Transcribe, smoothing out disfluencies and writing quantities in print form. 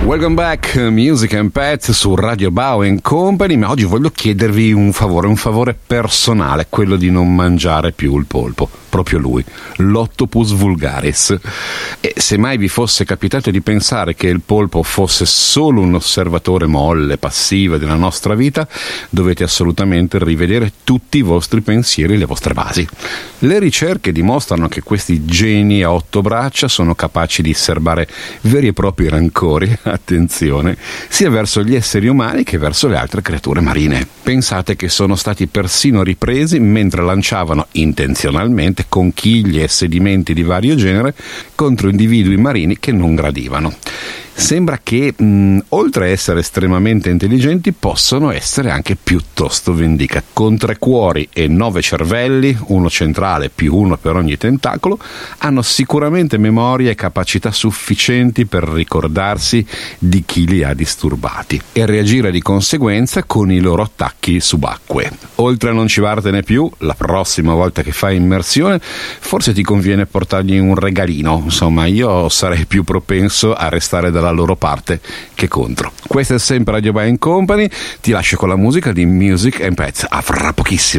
Welcome back, Music and Pets su Radio Bao & Company, ma oggi voglio chiedervi un favore personale, quello di non mangiare più il polpo, proprio lui, l'Octopus vulgaris. E se mai vi fosse capitato di pensare che il polpo fosse solo un osservatore molle, passivo della nostra vita, dovete assolutamente rivedere tutti i vostri pensieri e le vostre basi. Le ricerche dimostrano che questi geni a 8 braccia sono capaci di serbare veri e propri rancori, attenzione, sia verso gli esseri umani che verso le altre creature marine. Pensate che sono stati persino ripresi mentre lanciavano intenzionalmente conchiglie e sedimenti di vario genere contro individui marini che non gradivano. Sembra che, oltre a essere estremamente intelligenti, possono essere anche piuttosto vendicati. Con 3 cuori e 9 cervelli, uno centrale più uno per ogni tentacolo, hanno sicuramente memoria e capacità sufficienti per ricordarsi di chi li ha disturbati e reagire di conseguenza con i loro attacchi subacquei. Oltre a non civartene più, la prossima volta che fai immersione, forse ti conviene portargli un regalino. Insomma, io sarei più propenso a restare dalla loro parte che contro. Questo è sempre Radio Bao & Company, ti lascio con la musica di Music and Pets. A fra pochissimo.